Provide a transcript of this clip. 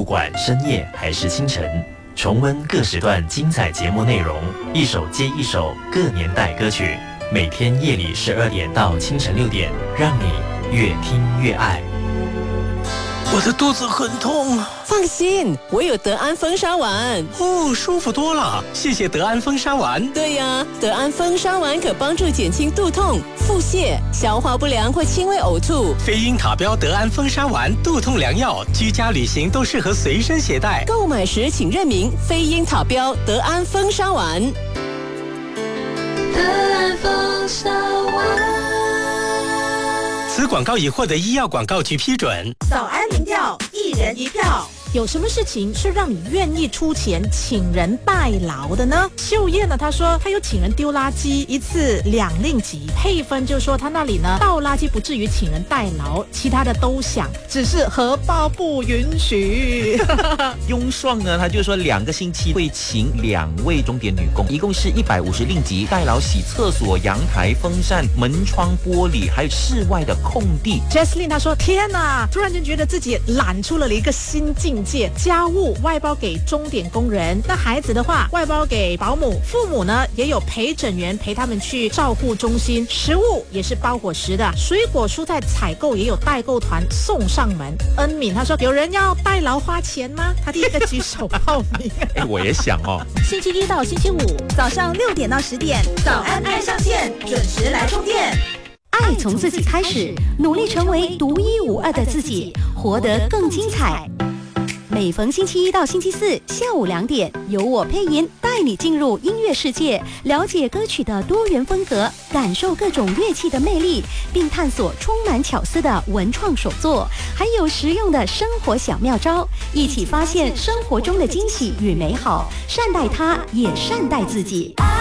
管深夜还是清晨，重温各时段精彩节目内容，一首接一首各年代歌曲，每天夜里12点到清晨6点，让你越听越爱。 我的肚子很痛。 放心，我有德安风沙丸。 哦，舒服多了，谢谢德安风沙丸。 对呀，德安风沙丸可帮助减轻肚痛、腹泻、消化不良或轻微呕吐。 飞鹰塔标德安风沙丸，肚痛良药，居家旅行都适合随身携带。 购买时请认明飞鹰塔标德安风沙丸。 德安风沙丸。 此广告已获得医药广告局批准。 早安民调，一人一票。 有什么事情是让你愿意出钱请人代劳的呢？秀燕呢，她说她有请人丢垃圾，1次2令吉。佩芬就说她那里呢倒垃圾不至于请人代劳，其他的都想，只是荷包不允许。 雍爽呢，他就说2个星期会请2位钟点女工，一共是150令吉，代劳洗厕所、阳台、风扇、门窗、玻璃，还有室外的空地。 Jesslyn 她说天哪，突然间觉得自己懒出了一个新境界，家务外包给钟点工人，那孩子的话外包给保姆，父母呢也有陪诊员陪他们去照护中心，食物也是包伙食的，水果蔬菜采购也有代购团送上门。恩敏他说有人要代劳花钱吗？他第一个举手报名。 我也想哦。 星期1到星期5 早上6点到10点，早安爱上线，准时来充电。 爱从自己开始，努力成为独一无二的自己，活得更精彩。每逢星期1到星期4下午2点，由我配音带你进入音乐世界，了解歌曲的多元风格，感受各种乐器的魅力，并探索充满巧思的文创手作，还有实用的生活小妙招，一起发现生活中的惊喜与美好，善待它，也善待自己。